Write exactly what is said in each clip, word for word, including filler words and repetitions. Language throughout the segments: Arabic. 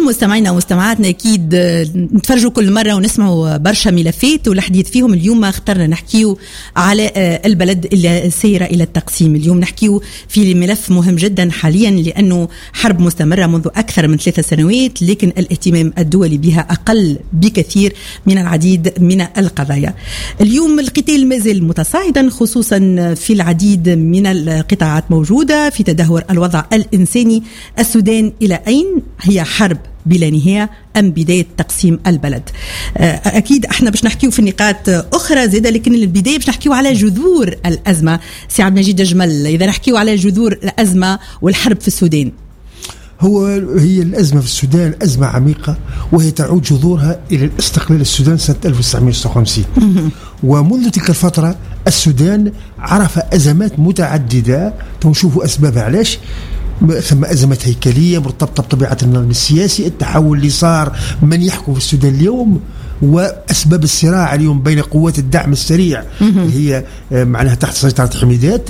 مستمعينا ومستمعاتنا أكيد نتفرجوا كل مرة ونسمعوا برشا ملفات والحديث فيهم. اليوم اخترنا نحكيو على البلد اللي سيرة إلى التقسيم. اليوم نحكيو في ملف مهم جدا حاليا لأنه حرب مستمرة منذ أكثر من ثلاثة سنوات، لكن الاهتمام الدولي بها أقل بكثير من العديد من القضايا. اليوم القتال ما زال متصاعدا خصوصا في العديد من القطاعات موجودة في تدهور الوضع الإنساني. السودان إلى أين؟ هي حرب بلا نهاية أم بداية تقسيم البلد؟ أكيد احنا باش نحكيو في نقاط أخرى زيادة، لكن البداية باش نحكيو على جذور الأزمة. سي عبد المجيد جمل، إذا نحكيو على جذور الأزمة والحرب في السودان، هو هي الأزمة في السودان أزمة عميقة، وهي تعود جذورها إلى الاستقلال السودان سنة ألف وتسعمائة وستة وخمسين. ومنذ تلك الفترة السودان عرف أزمات متعددة تنشوف أسبابها. علاش؟ ثم أزمات هيكلية مرتبطة بطبيعة النظام السياسي، التحول اللي صار، من يحكم في السودان اليوم، وأسباب الصراع اليوم بين قوات الدعم السريع اللي هي معناها تحت سيطرة حميدات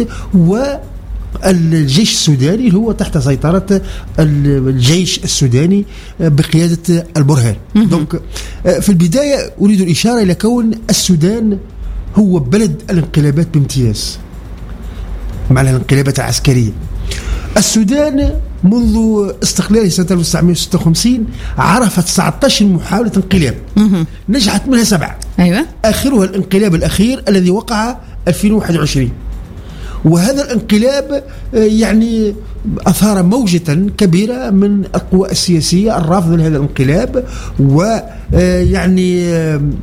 والجيش السوداني اللي هو تحت سيطرة الجيش السوداني بقيادة البرهان. دونك في البداية أريد الإشارة إلى كون السودان هو بلد الانقلابات بامتياز، معناها الانقلابات العسكرية. السودان منذ استقلاله سنة ألف وتسعمائة وستة وخمسين عرفت تسعة عشر محاولة انقلاب، نجحت منها سبعة. أيوة. آخرها الانقلاب الأخير الذي وقع ألفين وواحد وعشرين، وهذا الانقلاب يعني أثار موجة كبيرة من القوى السياسية الرافضة لهذا الانقلاب، ويعني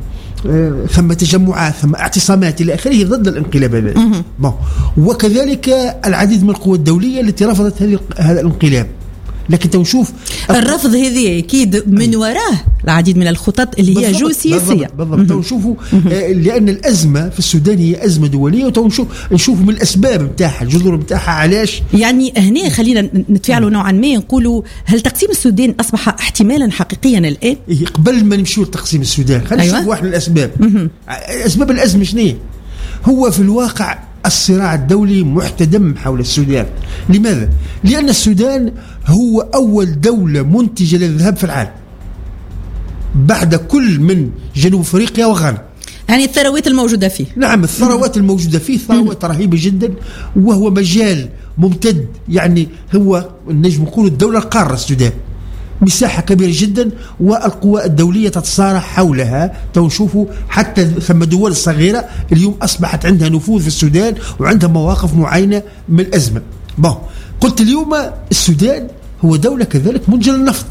ثم تجمعات ثم اعتصامات إلى آخره ضد الانقلاب هذا. وكذلك العديد من القوى الدولية التي رفضت هذا الانقلاب. لكن تنشوف الرفض هذه أكيد من وراه العديد من الخطط اللي هي جو سياسية. بالضبط. تنشوفوا لأن الأزمة في السودان هي أزمة دولية، وتنشوف نشوف من الأسباب متاعها الجذور متاعها. علاش؟ يعني هنا خلينا نتفاعلوا نوعا ما، نقولوا هل تقسيم السودان أصبح احتمالا حقيقيا الآن؟ قبل ما نمشيو لتقسيم السودان خلينا نشوف. أيوة؟ واحد من الأسباب. أسباب الأزمة شنو هو؟ في الواقع الصراع الدولي محتدم حول السودان. لماذا؟ لأن السودان هو أول دولة منتجة للذهب في العالم بعد كل من جنوب أفريقيا وغانا. يعني الثروات الموجودة فيه. نعم، الثروات الموجودة فيه ثروات رهيبة جدا، وهو مجال ممتد. يعني هو نجم نقول الدولة القارة السودان، مساحة كبيرة جدا، والقوى الدولية تتصارع حولها. تنشوفوا حتى ثم دول صغيرة اليوم أصبحت عندها نفوذ في السودان وعندها مواقف معينة من الأزمة. باه قلت اليوم السودان هو دولة كذلك منتجة للنفط،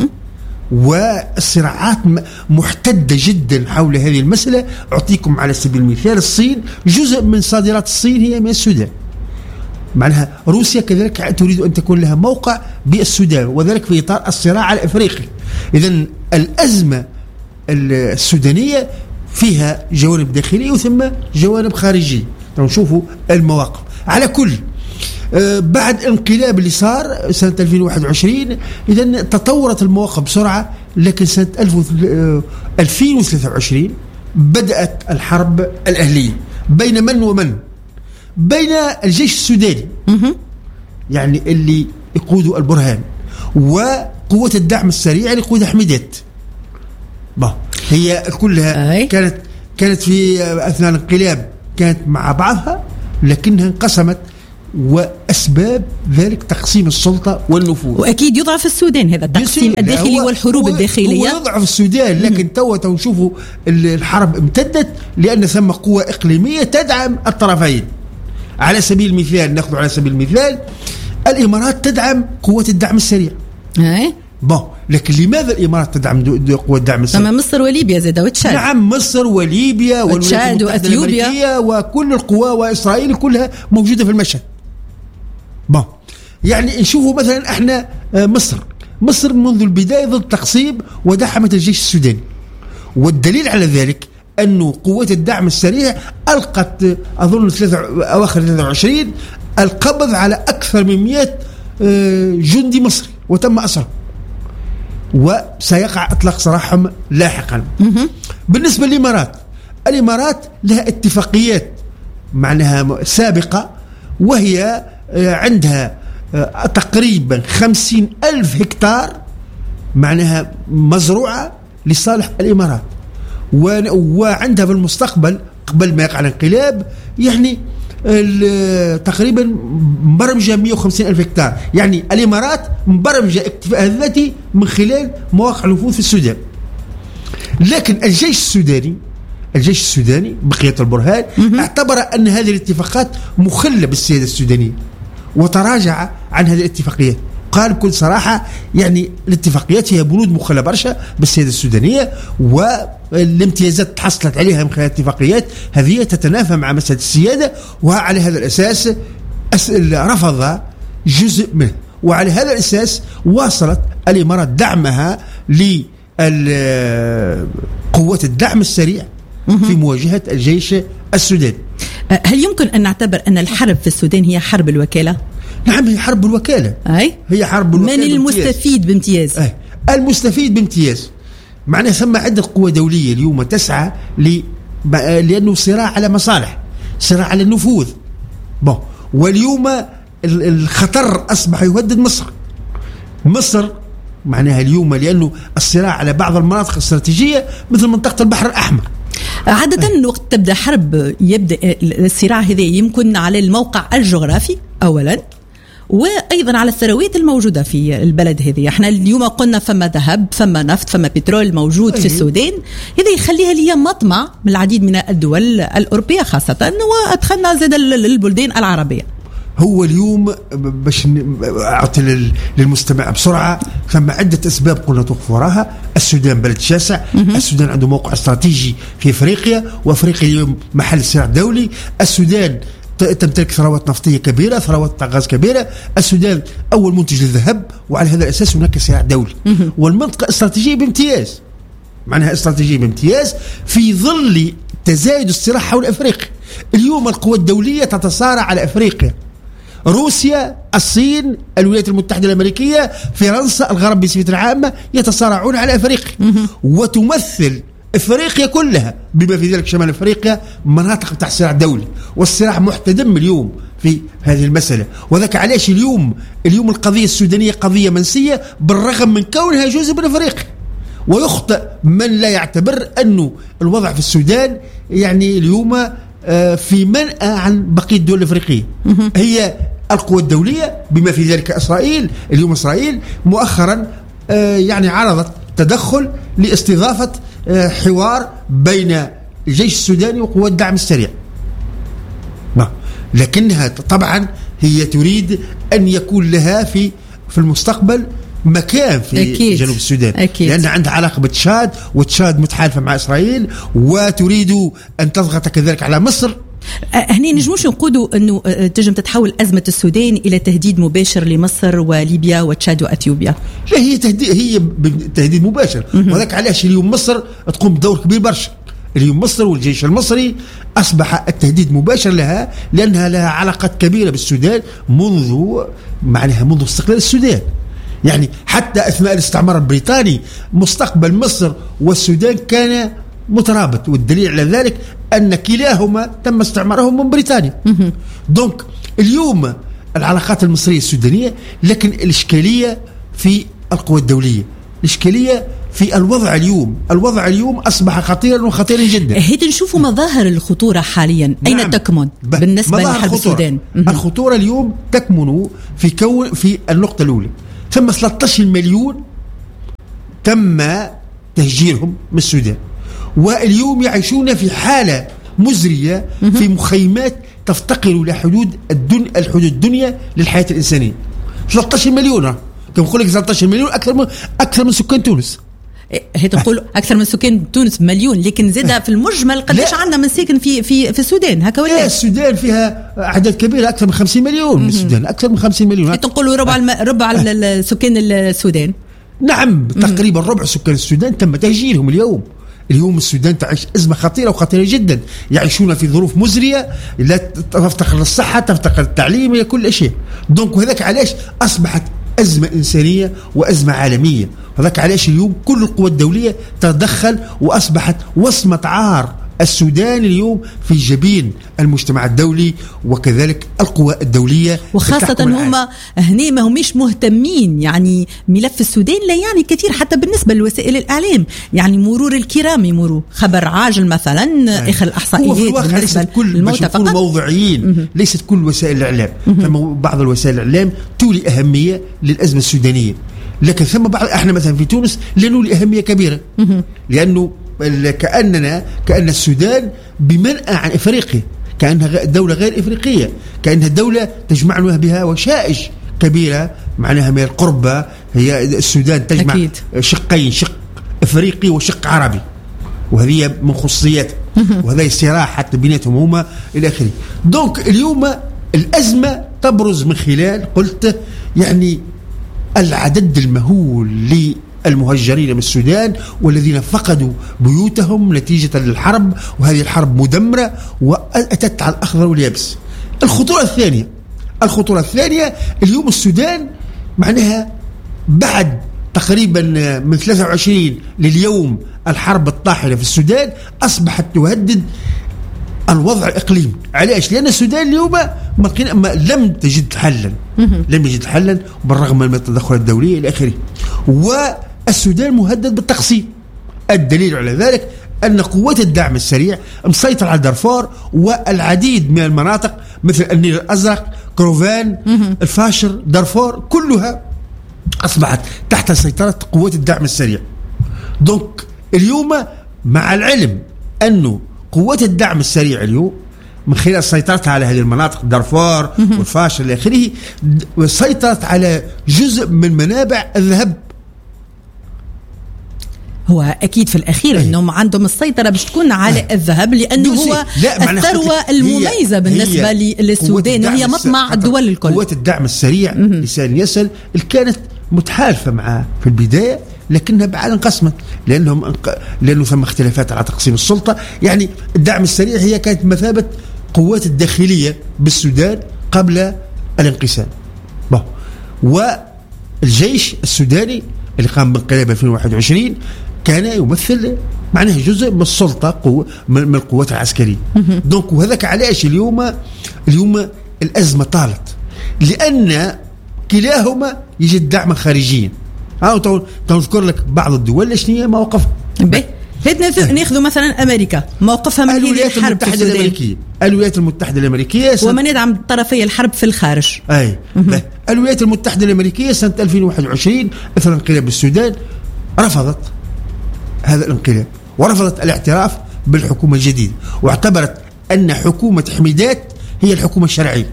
والصراعات محتدة جدا حول هذه المسألة. أعطيكم على سبيل المثال الصين، جزء من صادرات الصين هي من السودان. معناها روسيا كذلك تريد أن تكون لها موقع بالسودان، وذلك في إطار الصراع الأفريقي. إذن الأزمة السودانية فيها جوانب داخلية وثم جوانب خارجية. نشوفوا المواقف. على كل آه بعد الانقلاب اللي صار سنة ألفين وواحد وعشرين، إذن تطورت المواقف بسرعة، لكن سنة ألفين وثلاثة وعشرين بدأت الحرب الأهلية بين من ومن؟ بين الجيش السوداني يعني اللي يقوده البرهان، وقوة الدعم السريع اللي يقودها حميدات. هي كلها أي. كانت كانت في أثناء الانقلاب كانت مع بعضها، لكنها انقسمت، وأسباب ذلك تقسيم السلطة والنفوذ. وأكيد يضعف السودان هذا التقسيم الداخلي والحروب هو الداخلية. هو يضعف السودان، لكن توا تنشوفوا الحرب امتدت لأن ثم قوة إقليمية تدعم الطرفين. على سبيل المثال نأخذ على سبيل المثال الإمارات تدعم قوات الدعم السريع. أي بون لكن لماذا الإمارات تدعم قوات الدعم السريع؟ أما مصر وليبيا زاد وتشاد. نعم، مصر وليبيا وتشاد وأثيوبيا وكل القوى وإسرائيل كلها موجودة في المشهد. بون يعني نشوفوا مثلا احنا مصر مصر منذ البداية ضد التقسيم ودعمت الجيش السوداني، والدليل على ذلك أنه قوات الدعم السريع ألقت أظن أواخر ثلاثة وعشرين القبض على أكثر من مئة جندي مصري وتم أسره، وسيقع إطلاق سراحهم لاحقا. بالنسبة للإمارات، الإمارات لها اتفاقيات معناها سابقة، وهي عندها تقريبا خمسين ألف هكتار معناها مزروعة لصالح الإمارات، وعندها في المستقبل قبل ما يقع الانقلاب يعني تقريبا مبرمجة مئة وخمسين ألف هكتار. يعني الإمارات مبرمجة اكتفاء الذاتي من خلال مواقع النفوذ في السودان. لكن الجيش السوداني الجيش السوداني بقيادة البرهان اعتبر أن هذه الاتفاقات مخلة بالسيادة السودانية وتراجع عن هذه الاتفاقيات. قال بكل صراحة يعني الاتفاقيات هي بنود مخلة برشا بالسيادة السودانية، والامتيازات تحصلت عليها من خلال الاتفاقيات هذه تتنافى مع مسألة السيادة، وعلى هذا الأساس رفض جزء منه، وعلى هذا الأساس واصلت الإمارات دعمها لقوات الدعم السريع في مواجهة الجيش السوداني. هل يمكن أن نعتبر أن الحرب في السودان هي حرب الوكالة؟ نعم، هي حرب الوكالة. أي؟ هي حرب الوكالة. من المستفيد بامتياز؟ أي. المستفيد بامتياز معناه ثم عدة قوى دولية اليوم تسعى ل... لأنه صراع على مصالح، صراع على النفوذ. بون. واليوم الخطر أصبح يهدد مصر. مصر معناها اليوم لأنه الصراع على بعض المناطق الاستراتيجية مثل منطقة البحر الأحمر. عادة وقت تبدأ حرب يبدأ الصراع هذا يمكن على الموقع الجغرافي أولا، وأيضا على الثروات الموجودة في البلد هذه. احنا اليوم قلنا فما ذهب، فما نفط، فما بترول موجود أيه. في السودان. هذا يخليها لي مطمع من العديد من الدول الأوروبية خاصة، وأدخلنا زاد للبلدان العربية. هو اليوم باش أعطي للمستمع بسرعة، ثم عدة أسباب قلنا توقف وراها. السودان بلد شاسع، السودان عنده موقع استراتيجي في أفريقيا، وأفريقيا اليوم محل صراع دولي. السودان تمتلك ثروات نفطية كبيرة، ثروات غاز كبيرة. السودان أول منتج للذهب، وعلى هذا الأساس هناك صراع دولي. والمنطقة استراتيجية بامتياز، معناها استراتيجية بامتياز في ظل تزايد الصراع حول أفريقيا. اليوم القوى الدولية تتصارع على أفريقيا، روسيا، الصين، الولايات المتحدة الأمريكية، فرنسا، الغرب بصفة عامة يتصارعون على أفريقيا، وتمثل أفريقيا كلها بما في ذلك شمال أفريقيا مناطق تحت صراع دولي، والصراع محتدم اليوم في هذه المسألة. وذاك علاش اليوم اليوم القضية السودانية قضية منسية بالرغم من كونها جزء من أفريقيا. ويخطئ من لا يعتبر أنه الوضع في السودان يعني اليوم في منأى عن بقية الدول الأفريقية. هي القوى الدولية بما في ذلك إسرائيل. اليوم إسرائيل مؤخرا يعني عرضت تدخل لاستضافة حوار بين الجيش السوداني وقوات الدعم السريع، لكنها طبعا هي تريد أن يكون لها في في المستقبل مكان في أكيد. جنوب السودان أكيد. لأن عندها علاقة بتشاد، وتشاد متحالفة مع إسرائيل، وتريد أن تضغط كذلك على مصر. هنا نجموش نقولوا أنه تجم تتحول أزمة السودان إلى تهديد مباشر لمصر وليبيا وتشاد وأثيوبيا؟ لا، هي تهديد، هي تهديد مباشر. وذلك علاش اليوم مصر تقوم بدور كبير برشا. اليوم مصر والجيش المصري أصبح التهديد مباشر لها، لأنها لها علاقات كبيرة بالسودان منذ معناها منذ استقلال السودان. يعني حتى أثناء الاستعمار البريطاني مستقبل مصر والسودان كان مترابط، والدليل على ذلك أن كلاهما تم استعمارهم من بريطانيا. دونك اليوم العلاقات المصرية السودانية، لكن الإشكالية في القوى الدولية، الإشكالية في الوضع اليوم. الوضع اليوم أصبح خطيرا وخطيرا جدا. هيدا نشوفوا مظاهر الخطورة حاليا أين نعم. تكمن بالنسبة لحرب السودان؟ الخطورة اليوم تكمن في كون في النقطة الأولى، ثم ثلاثة عشر مليون تم تهجيرهم من السودان، واليوم يعيشون في حالة مزرية في مخيمات تفتقر إلى حدود الدن الحدود الدنيا للحياة الإنسانية. ثلاثة عشر مليون، كم يقول لك ثلاثة عشر مليون أكثر من أكثر من سكان تونس. هي تقول أكثر من سكان تونس مليون، لكن زادة في المجمل قديش عندنا من ساكن في في في السودان هكا ولا؟ السودان فيها أعداد كبيرة أكثر من خمسين مليون. من السودان أكثر من خمسين مليون. تقولوا ربع الم... ربع سكان السودان. نعم تقريبا ربع سكان السودان تم تهجيرهم اليوم. اليوم السودان تعيش أزمة خطيرة وخطيرة جدا، يعيشون في ظروف مزرية، لا تفتقر للصحة، تفتقر للتعليم، هي كل شيء. دونك وهذاك علاش أصبحت أزمة إنسانية وأزمة عالمية. وذاك علاش اليوم كل القوى الدولية تدخل، وأصبحت وصمة عار السودان اليوم في جبين المجتمع الدولي وكذلك القوى الدولية، وخاصة هما هنا ما هميش مهتمين. يعني ملف السودان لا يعني كثير حتى بالنسبة لوسائل الإعلام، يعني مرور الكرام يمروا خبر عاجل مثلا آه. آخر الإحصائيات بالنسبة للموتى فقط. موضوعيين، ليست كل وسائل الإعلام، ثم بعض الوسائل الإعلام تولي أهمية للأزمة السودانية، لكن ثم بعض احنا مثلا في تونس لا نولي أهمية كبيرة، لأنه كأننا كأن السودان بمنأى عن إفريقيا، كأنها دولة غير إفريقية، كأنها دولة تجمعنا بها وشائج كبيرة معناها من القربة. هي السودان تجمع أكيد. شقين، شق إفريقي وشق عربي، وهذه من خصوصيات وهذا صراع حتى بيناتهم هما إلى آخره. دونك اليوم الأزمة تبرز من خلال قلت يعني العدد المهول للمهجرين من السودان والذين فقدوا بيوتهم نتيجة للحرب، وهذه الحرب مدمرة وأتت على الأخضر واليابس. الخطورة الثانية الخطورة الثانية اليوم السودان معناها بعد تقريبا من ثلاثة وعشرين لليوم الحرب الطاحنة في السودان أصبحت تهدد الوضع الإقليمي. علاش؟ لأن السودان اليوم ما لم تجد حلا لم يجد حلا بالرغم من التدخلات الدولية إلى آخره، والسودان مهدد بالتقسيم. الدليل على ذلك أن قوات الدعم السريع مسيطر على دارفور والعديد من المناطق مثل النيل الأزرق، كروفان، الفاشر، دارفور كلها أصبحت تحت سيطرة قوات الدعم السريع. دونك اليوم مع العلم أنه قوات الدعم السريع اليوم من خلال سيطرتها على هذه المناطق دارفور والفاشر إلى آخره سيطرت على جزء من منابع الذهب. هو أكيد في الأخير أنهم عندهم السيطرة باش تكون على الذهب، لأنه هو الثروة المميزة بالنسبة للسودان وهي مطمع الدول الكل. قوات الدعم السريع لسان يسل اللي كانت متحالفة معه في البداية لكنها بعد انقسمت لأنهم لأنه ثم اختلافات على تقسيم السلطة. يعني الدعم السريع هي كانت مثابة قوات الداخلية بالسودان قبل الانقسام. والجيش السوداني اللي قام بانقلاب ألفين وواحد وعشرين كان يمثل معناه جزء من السلطة قوة من القوات العسكرية. دونك وهذاك علاش اليوم اليوم الأزمة طالت، لأن كلاهما يجد دعما خارجيا. أو تذكر لك بعض الدول شنو هي موقفها. ناخذ مثلا أمريكا موقفها من الولايات المتحدة الأمريكية. الولايات المتحدة الأمريكية ومن يدعم طرفي الحرب في الخارج. أي الولايات المتحدة الأمريكية سنة ألفين وواحد وعشرين أثر انقلاب السودان رفضت هذا الانقلاب ورفضت الاعتراف بالحكومة الجديدة، واعتبرت أن حكومة حميدات هي الحكومة الشرعية.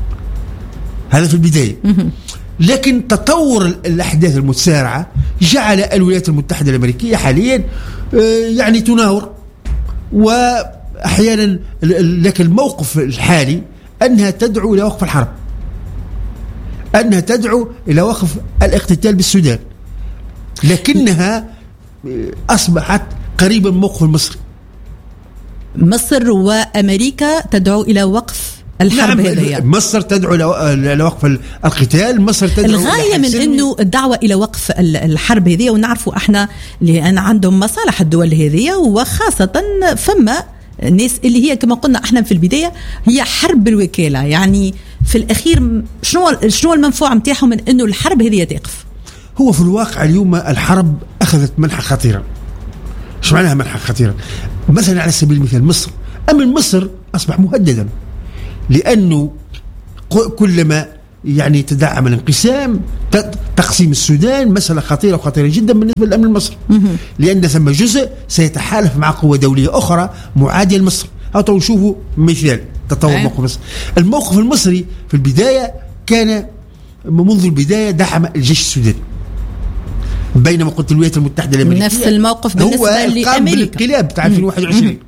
هذا في البداية. لكن تطور الأحداث المتسارعة جعل الولايات المتحدة الأمريكية حاليا يعني تناور، وأحيانا لكن الموقف الحالي أنها تدعو إلى وقف الحرب، أنها تدعو إلى وقف الاقتتال بالسودان، لكنها أصبحت قريبا من الموقف المصري. مصر وأمريكا تدعو إلى وقف الحرب. نعم هذه مصر تدعو إلى وقف القتال، مصر تدعو الغاية من أنه الدعوة إلى وقف الحرب هذه، ونعرفوا احنا لأن عندهم مصالح الدول هذه، وخاصة فما الناس اللي هي كما قلنا احنا في البداية هي حرب بالوكالة. يعني في الأخير شنو شنو المنفوع متاعهم من أنه الحرب هذه تقف؟ هو في الواقع اليوم الحرب أخذت منحى خطيرا. شو معناها منحى خطيرا؟ مثلا على سبيل المثال مصر، أمن مصر أصبح مهددا، لأنه كلما يعني تدعم الانقسام تقسيم السودان مسألة خطيرة وخطيرة جدا بالنسبة للأمن المصري، لأن ثم جزء سيتحالف مع قوة دولية أخرى معادية لمصر. أو نشوفوا مثال تطور موقف مصر. الموقف المصري في البداية كان منذ البداية دعم الجيش السوداني، بينما قلت الولايات المتحدة الأمريكية نفس الموقف بالنسبة لأمريكا بالانقلاب بتاع ألفين وواحد وعشرين.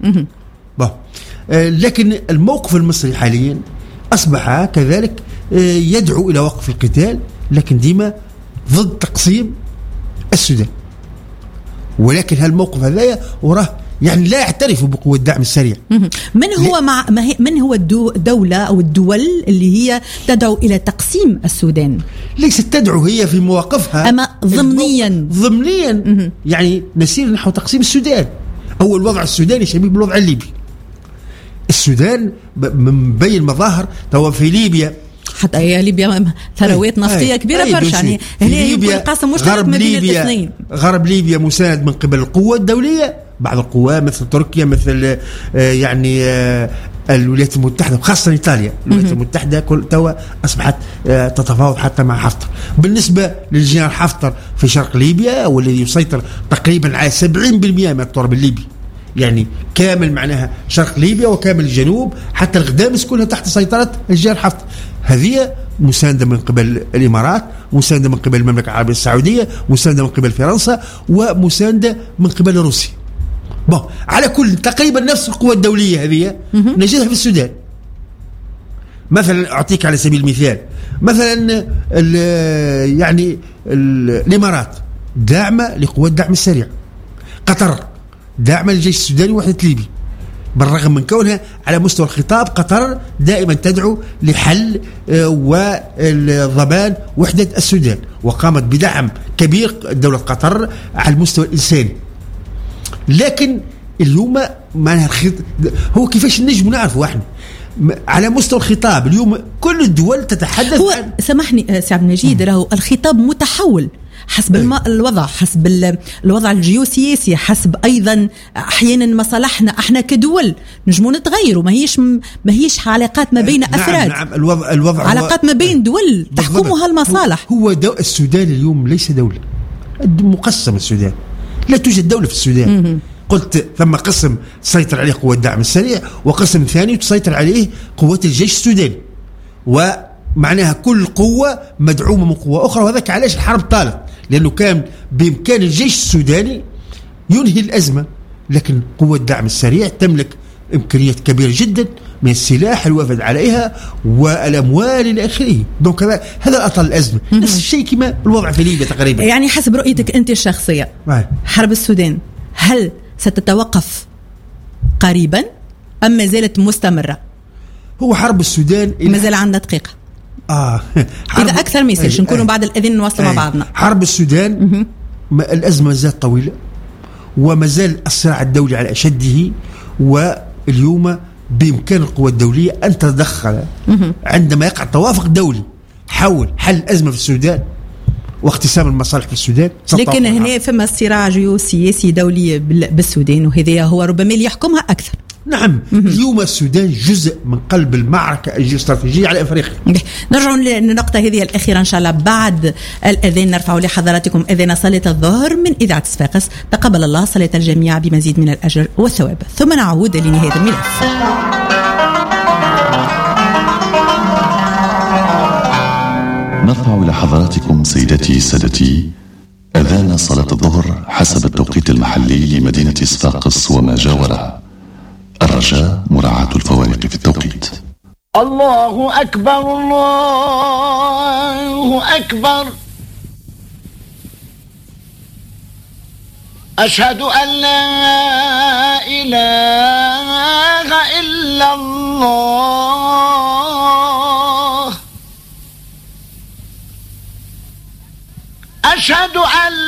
لكن الموقف المصري حاليا أصبح كذلك يدعو إلى وقف القتال، لكن ديما ضد تقسيم السودان. ولكن هالموقف هذا وراه يعني لا يعترف بقوة الدعم السريع. من هو مع من هو الدولة أو الدول اللي هي تدعو إلى تقسيم السودان؟ ليست تدعو هي في مواقفها، أما ضمنيا ضمنيا يعني نسير نحو تقسيم السودان. هو الوضع السوداني شبيه بالوضع الليبي. السودان من بين مظاهر توا في ليبيا، حتى هي ليبيا ثروات نفطيه كبيره برشا، يعني هنا يكون قاسم مشترك ما بين الاثنين. غرب ليبيا مساند من قبل القوى الدوليه، بعض القوى مثل تركيا، مثل آه يعني آه الولايات المتحده، وخاصه ايطاليا. الولايات المتحده كل توا اصبحت آه تتفاوض حتى مع حفتر. بالنسبه للجنرال حفتر في شرق ليبيا والذي يسيطر تقريبا على سبعين بالمئة من التراب الليبي، يعني كامل معناها شرق ليبيا وكامل الجنوب حتى الغدامس كلها تحت سيطرة الجنرال حفتر. هذه مساندة من قبل الإمارات، مساندة من قبل المملكة العربية السعودية، مساندة من قبل فرنسا، ومساندة من قبل روسيا. بو على كل تقريبا نفس القوى الدولية هذه نجدها في السودان. مثلا أعطيك على سبيل المثال، مثلا ال يعني ال الإمارات داعمة لقوات الدعم السريع، قطر داعمة للجيش السوداني ووحدة ليبي، بالرغم من كونها على مستوى الخطاب قطر دائما تدعو لحل وضمان وحدة السودان، وقامت بدعم كبير دولة قطر على المستوى الإنساني. لكن اليوم معناها الخط... هو كيفاش نجم نعرفوا احنا على مستوى الخطاب اليوم كل الدول تتحدث هو عن... سامحني سي عبد المجيد، راهو الخطاب متحول حسب الم... الوضع، حسب الوضع الجيوسياسي، حسب ايضا احيانا مصالحنا احنا كدول نجموا نتغيروا. ما هيش ما هيش علاقات ما بين افراد، نعم نعم الوضع الوضع علاقات ما بين دول تحكمها المصالح. هو, هو دو... السودان اليوم ليس دولة، مقسم السودان، لا توجد دولة في السودان. م- قلت ثم قسم تسيطر عليه قوات الدعم السريع، وقسم ثاني تسيطر عليه قوات الجيش السوداني، ومعناها كل قوة مدعومة من قوة أخرى. وهذاك علاش الحرب طالت، لأنه كان بإمكان الجيش السوداني ينهي الأزمة، لكن قوة الدعم السريع تملك إمكانيات كبيرة جدا من السلاح الوافد عليها والأموال إلى آخره. دونك هذا هذا أطل الأزمة. نفس الشيء كما الوضع في ليبيا تقريبا. يعني حسب رؤيتك أنت الشخصية، حرب السودان هل ستتوقف قريبا أم ما زالت مستمرة؟ هو حرب السودان ما زال عندنا دقيقة. آه إذا أكثر ما يصيرش نكونوا بعد الأذان نواصلوا مع بعضنا. حرب السودان الأزمة ما زالت طويلة، وما زال الصراع الدولي على أشده، واليوم بإمكان القوى الدولية أن تتدخل عندما يقع توافق دولي حول حل الأزمة في السودان واقتسام المصالح في السودان. لكن هنا فما صراع جيوسياسي دولي بالسودان، وهذا هو ربما اللي يحكمها أكثر. نعم. اليوم السودان جزء من قلب المعركة الجيوستراتيجية على أفريقيا. نرجع للنقطة هذه الأخيرة إن شاء الله بعد الأذان. نرفع لحضراتكم أذان صلاة الظهر من إذاعة صفاقس. تقبل الله صلاة الجميع بمزيد من الأجر والثواب، ثم نعود لنهاية الملف. نرفع لحضراتكم سيدتي سادتي أذان صلاة الظهر حسب التوقيت المحلي لمدينة صفاقس وما جاورها. الرجاء مراعاة الفوارق في التوقيت. الله أكبر الله أكبر، أشهد أن لا إله إلا الله، أشهد أن